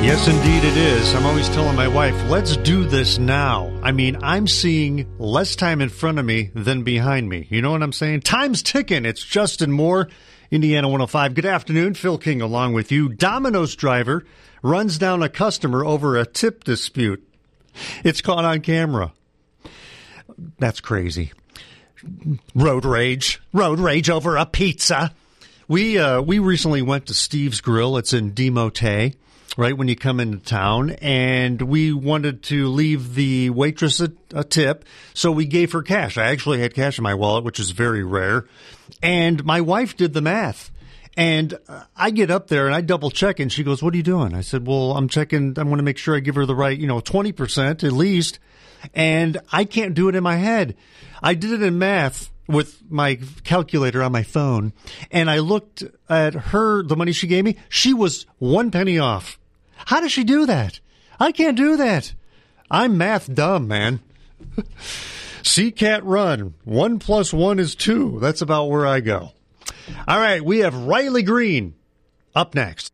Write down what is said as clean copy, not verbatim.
Yes, indeed it is. I'm always telling my wife, let's do this now. I mean, I'm seeing less time in front of me than behind me. You know what I'm saying? Time's ticking. It's Justin Moore, Indiana 105. Good afternoon. Phil King along with you. Domino's driver runs down a customer over a tip dispute. It's caught on camera. That's crazy. Road rage over a pizza. We recently went to Steve's Grill. It's in Demote, right when you come into town, and we wanted to leave the waitress a tip, so we gave her cash. I actually had cash in my wallet, which is very rare, and my wife did the math. And I get up there and I double check, and she goes, "What are you doing?" I said, "Well, I'm checking. I want to make sure I give her the right, 20% at least." And I can't do it in my head. I did it in math with my calculator on my phone, and I looked at the money she gave me. She was 1 penny off. How does she do that? I can't do that. I'm math dumb, man. See cat run. 1 + 1 is 2. That's about where I go. All right, we have Riley Green up next.